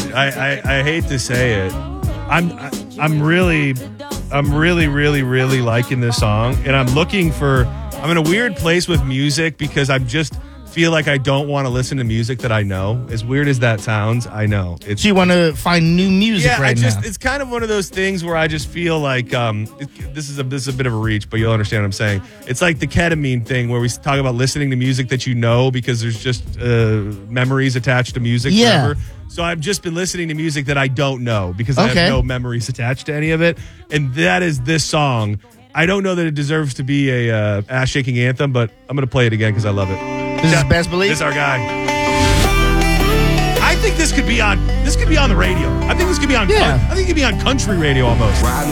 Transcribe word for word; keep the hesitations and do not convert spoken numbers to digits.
I, I, I hate to say it. I'm I, I'm really I'm really really really liking this song, and I'm looking for. I'm in a weird place with music because I'm just feel like I don't want to listen to music that I know. As weird as that sounds, I know. It's, so you want to find new music yeah, right I just, now? It's kind of one of those things where I just feel like um, it, this is a this is a bit of a reach, but you'll understand what I'm saying. It's like the ketamine thing where we talk about listening to music that you know because there's just uh, memories attached to music yeah. forever. So I've just been listening to music that I don't know because I okay. have no memories attached to any of it. And that is this song. I don't know that it deserves to be a uh, ass-shaking anthem, but I'm going to play it again because I love it. This yeah, is Best Believe? This is our guy. I think this could be on this could be on the radio. I think this could be on yeah. I think it could be on country radio almost.